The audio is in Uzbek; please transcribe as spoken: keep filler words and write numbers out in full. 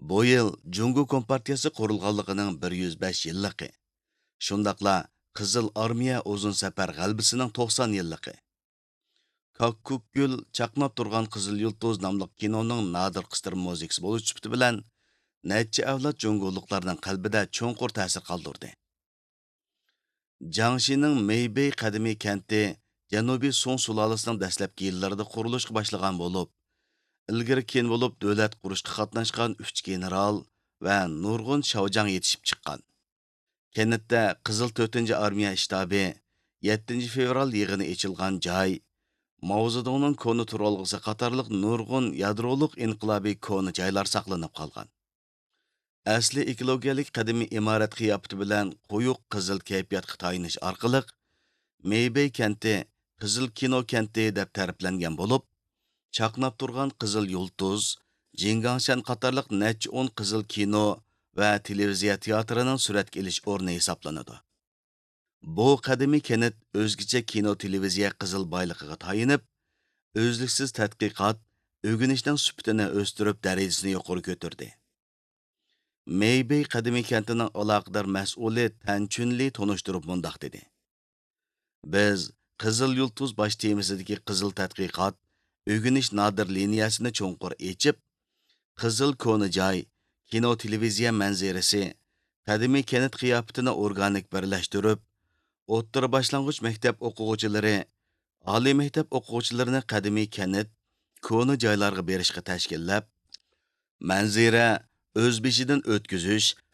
Bu yil Jungo Kompartiyasi qurilganligining bir yuz besh yilligi. Shundaqla Qizil Armiya uzun safar g'albisining to'qson yilligi. Kakkukgul chaqnab turgan Qizil Yulduz nomli kinoning nodir qistirma muzikasi bo'lish sifati bilan necha avlod jungoliklarning qalbida cho'nqur ta'sir qoldirdi. Jiangxining Meibei qadimiy kenti Janubiy Song sulolasining dastlabki yillarida qurilishga boshlagan bo'lib, ilgari keyin bo'lib davlat qurishga qatnashgan uch general va nurg'un Shaojang yetishib chiqqan. Kentda Qizil to'rtinchi armiya shtabi, yettinchi fevral yig'ini ochilgan joy, Mao Zedongning koni turalg'isi qatorliq nurg'un yadroliq inqilobiy koni joylar saqlanib qolgan. Asli ekologiyalik qadimiy imorat qiyofati bilan quyuq qizil kayfiyatga tayinish orqali Meibei kenti Qizil kino kenti deb ta'riflangan bo'lib, chaqnab turgan Qizil Yulduz, Jingangshan qatorliq necha o'n qizil kino va televiziya teatrining suratga ilish o'rni hisoblanadi. Bu qadimiy kent o'zgacha kino televiziya qizil boyligiga tayinib, o'zliksiz tadqiqot, o'rganishning sifatini o'stirib darajasini yuqori ko'tardi. Meibei qadimiy kentining aloqador mas'uli Tan Chunli tonishtirib mundoq dedi. Biz Qizil Yulduz bosh temasidagi qizil tadqiqot, o'rganish nodir liniyasini cho'nqur echib, qizil koni joy, kino televiziya manzarasi, qadimiy kent qiyofatini organik birlashtirib, o'rta boshlang'ich maktab o'quvchilari, oliy maktab o'quvchilarini qadimiy kent, koni joylarga berishga tashkillab, manzara o'z beshidan o'tkazish